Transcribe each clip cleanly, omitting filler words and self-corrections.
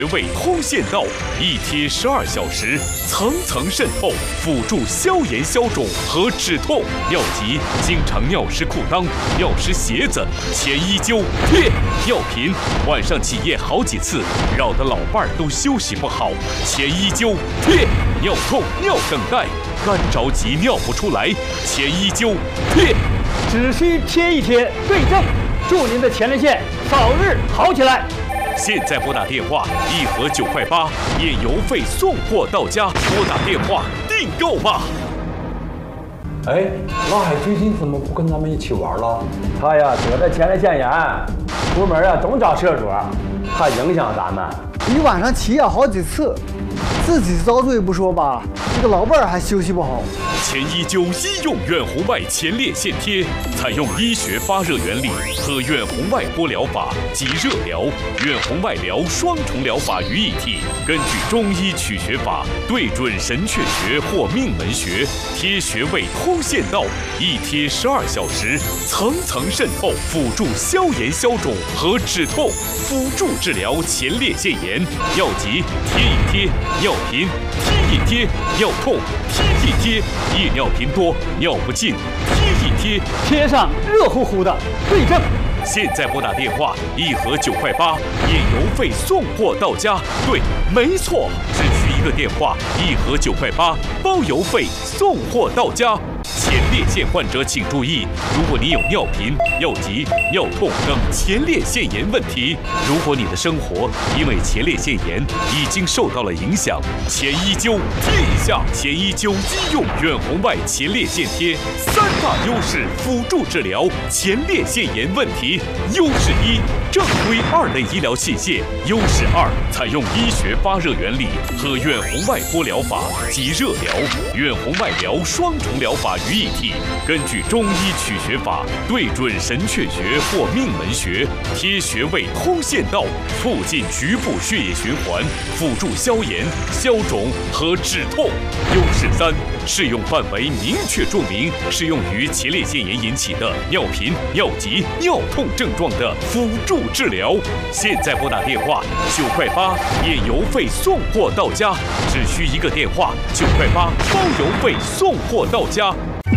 胃通线道，一贴12小时，层层渗透，辅助消炎消肿和止痛。尿急，经常尿湿裤裆、尿湿鞋子，前一灸贴。尿频，晚上起夜好几次，扰得老伴儿都休息不好，前一灸贴。尿痛、尿等待，干着急尿不出来，前一灸贴。 只需贴一贴，对症，祝您的前列腺早日好起来。 现在拨打电话，1盒9块8，免邮费送货到家。拨打电话订购吧。 哎，老海最近怎么不跟咱们一起玩了？ 他呀得了前列腺炎，出门啊总找社主，怕影响咱们。 一晚上起夜好几次，自己遭罪不说吧，这个老伴儿还休息不好。 前一灸医用远红外前列腺贴，采用医学发热原理和远红外波疗法及热疗、远红外疗双重疗法于一体，根据中医取穴法，对准神阙穴或命门穴，贴穴位通线道，一贴12小时，层层渗透，辅助消炎消肿和止痛，辅助治疗前列腺炎。尿急贴一贴，尿频贴一贴，尿痛贴一贴，夜尿频多、尿不尽，贴一贴， 贴上热乎乎的，对症。 现在拨打电话，1盒9块8，免邮费送货到家。对，没错，只需一个电话，1盒9块8，包邮费送货到家。前列腺患者请注意，如果你有尿频、尿急、尿痛等前列腺炎问题，如果你的生活因为前列腺炎已经受到了影响，前一灸贴一下。前一灸医用远红外前列腺贴，3大优势辅助治疗前列腺炎问题。优势1，正规2类医疗器械；优势2，采用医学发热原理和远红外波疗法及热疗、远红外疗双重疗法于一体，根据中医取穴法，对准神阙穴或命门穴，贴穴位通线道，促进局部血液循环，辅助消炎、消肿和止痛。优势3，适用范围明确注明，适用于前列腺炎引起的尿频、尿急、尿痛症状的辅助治疗。现在拨打电话9块8，免邮费送货到家，只需一个电话9块8，包邮费送货到家。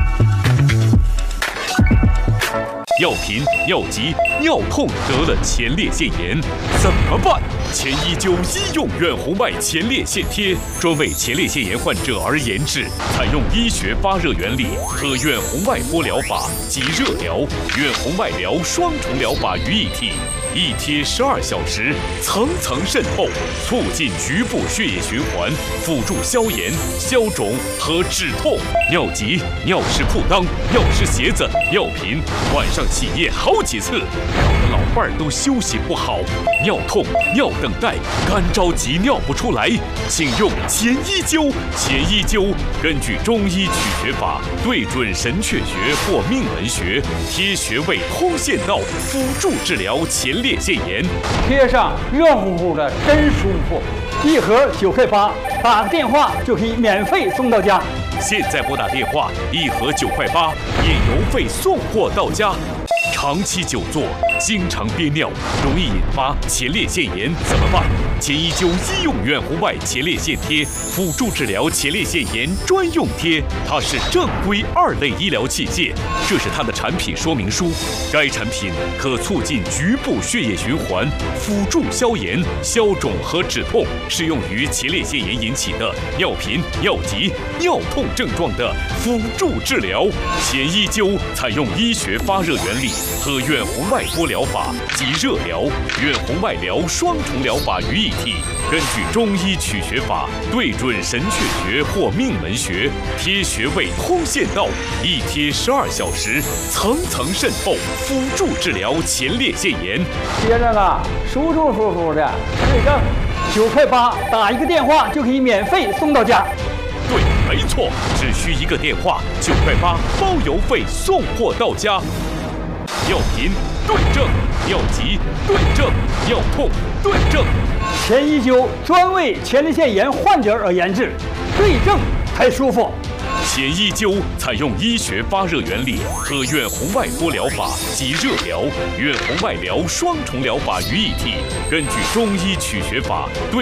尿频、尿急、尿痛得了前列腺炎怎么办？前一灸医用远红外前列腺贴，专为前列腺炎患者而研制，采用医学发热原理和远红外波疗法及热疗、远红外疗双重疗法于一体，一贴12小时，层层渗透，促进局部血液循环，辅助消炎、消肿和止痛。尿急、尿湿裤裆、尿湿鞋子、尿频，晚上起夜好几次，扰得老伴儿都休息不好，尿痛、尿等待，干着急尿不出来，请用前一灸。前一灸根据中医取穴法，对准神阙穴或命门穴，贴穴位通线道，辅助治疗前列腺炎。 贴上热乎乎的，真舒服。1盒9块8，打个电话就可以免费送到家。 现在拨打电话，1盒9块8，免邮费送货到家。长期久坐，经常憋尿，容易引发前列腺炎，怎么办？前一灸医用远红外前列腺贴，辅助治疗前列腺炎专用贴，它是正规2类医疗器械。这是它的产品说明书。该产品可促进局部血液循环，辅助消炎、消肿和止痛，适用于前列腺炎引起的尿频、尿急、尿痛症状的辅助治疗。前一灸采用医学发热原理和远红外波疗法及热疗、远红外疗双重疗法于一体，根据中医取穴法，对准神阙穴或命门穴，贴穴位通线道，一贴12小时，层层渗透，辅助治疗前列腺炎。 贴着呢，舒舒服服的，对症。9块8，打一个电话就可以免费送到家。 对，没错，只需一个电话，9块8，包邮费送货到家。尿频对症，尿急对症，尿痛对症。 前一灸专为前列腺炎患者而研制，对症才舒服。 前一灸采用医学发热原理和远红外波疗法及热疗、远红外疗双重疗法于一体，根据中医取穴法对